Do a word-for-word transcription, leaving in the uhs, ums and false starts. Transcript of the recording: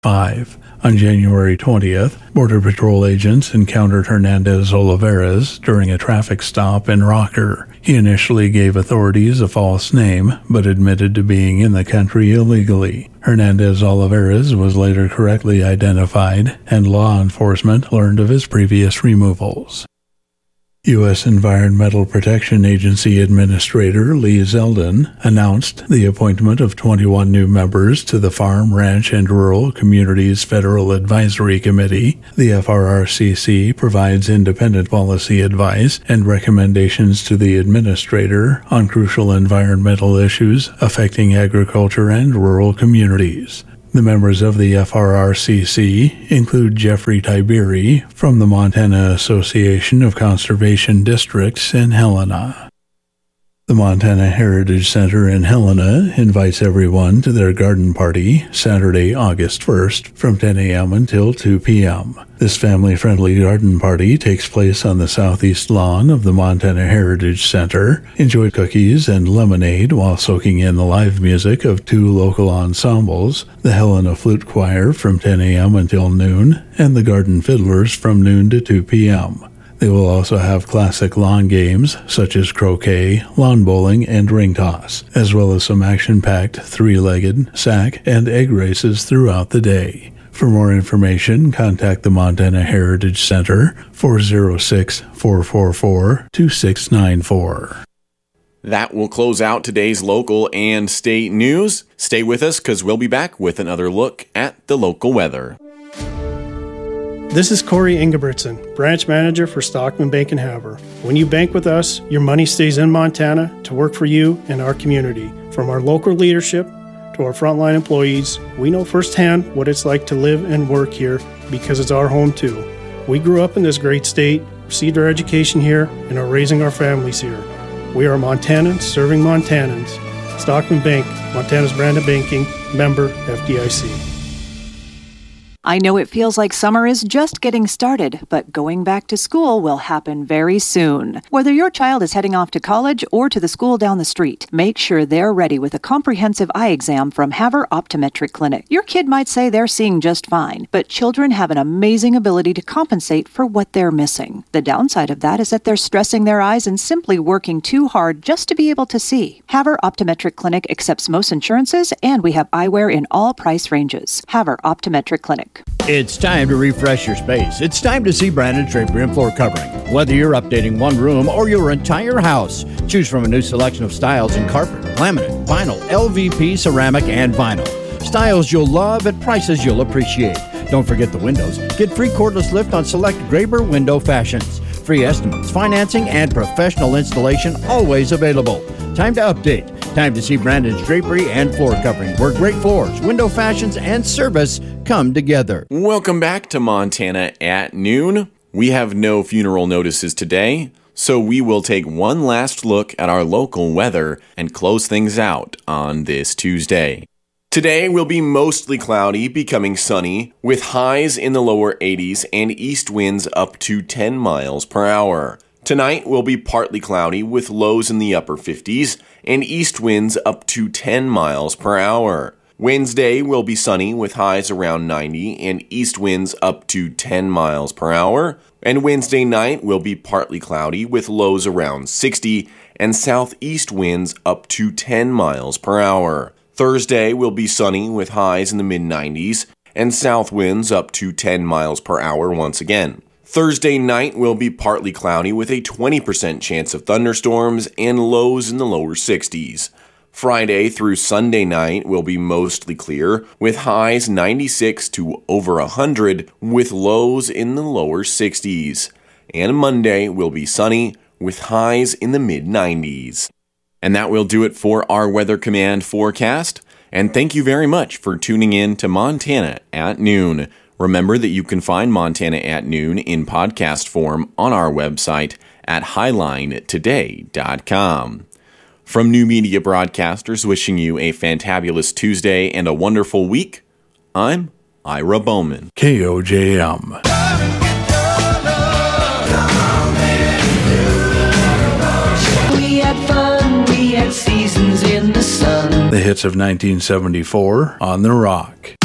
five. On January twentieth, Border Patrol agents encountered Hernandez Olivares during a traffic stop in Rocker. He initially gave authorities a false name, but admitted to being in the country illegally. Hernandez Olivares was later correctly identified, and law enforcement learned of his previous removals. U S Environmental Protection Agency Administrator Lee Zeldin announced the appointment of twenty-one new members to the Farm, Ranch, and Rural Communities Federal Advisory Committee. The F R R C C provides independent policy advice and recommendations to the administrator on crucial environmental issues affecting agriculture and rural communities. The members of the F R R C C include Jeffrey Tiberi from the Montana Association of Conservation Districts in Helena. The Montana Heritage Center in Helena invites everyone to their garden party Saturday, August first from ten a.m. until two p.m. This family-friendly garden party takes place on the southeast lawn of the Montana Heritage Center. Enjoy cookies and lemonade while soaking in the live music of two local ensembles, the Helena Flute Choir from ten a.m. until noon, and the Garden Fiddlers from noon to two p.m. They will also have classic lawn games such as croquet, lawn bowling, and ring toss, as well as some action-packed three-legged, sack, and egg races throughout the day. For more information, contact the Montana Heritage Center, four oh six, four four four, two six nine four. That will close out today's local and state news. Stay with us because we'll be back with another look at the local weather. This is Corey Ingebrigtsen, branch manager for Stockman Bank in Havre. When you bank with us, your money stays in Montana to work for you and our community. From our local leadership to our frontline employees, we know firsthand what it's like to live and work here because it's our home too. We grew up in this great state, received our education here, and are raising our families here. We are Montanans serving Montanans. Stockman Bank, Montana's brand of banking, member F D I C. I know it feels like summer is just getting started, but going back to school will happen very soon. Whether your child is heading off to college or to the school down the street, make sure they're ready with a comprehensive eye exam from Havre Optometric Clinic. Your kid might say they're seeing just fine, but children have an amazing ability to compensate for what they're missing. The downside of that is that they're stressing their eyes and simply working too hard just to be able to see. Havre Optometric Clinic accepts most insurances, and we have eyewear in all price ranges. Havre Optometric Clinic. It's time to refresh your space. It's time to see Brandon Drapery and Floor Covering. Whether you're updating one room or your entire house, choose from a new selection of styles in carpet, laminate, vinyl, L V P, ceramic, and vinyl. Styles you'll love at prices you'll appreciate. Don't forget the windows. Get free cordless lift on select Graber window fashions. Free estimates, financing, and professional installation always available. Time to update. Time to see Brandon's Drapery and Floor Covering, where great floors, window fashions, and service come together. Welcome back to Montana at Noon. We have no funeral notices today, so we will take one last look at our local weather and close things out on this Tuesday. Today will be mostly cloudy, becoming sunny, with highs in the lower eighties and east winds up to ten miles per hour. Tonight will be partly cloudy with lows in the upper fifties and east winds up to ten miles per hour. Wednesday will be sunny with highs around ninety and east winds up to ten miles per hour. And Wednesday night will be partly cloudy with lows around sixty and southeast winds up to ten miles per hour. Thursday will be sunny with highs in the mid nineties and south winds up to ten miles per hour once again. Thursday night will be partly cloudy with a twenty percent chance of thunderstorms and lows in the lower sixties. Friday through Sunday night will be mostly clear with highs ninety-six to over one hundred with lows in the lower sixties. And Monday will be sunny with highs in the mid nineties. And that will do it for our Weather Command forecast. And thank you very much for tuning in to Montana at Noon. Remember that you can find Montana at Noon in podcast form on our website at highline today dot com. From New Media Broadcasters, wishing you a fantabulous Tuesday and a wonderful week, I'm Ira Bowman. K O J M. We had fun, we had seasons in the sun. The hits of nineteen seventy-four on the Rock.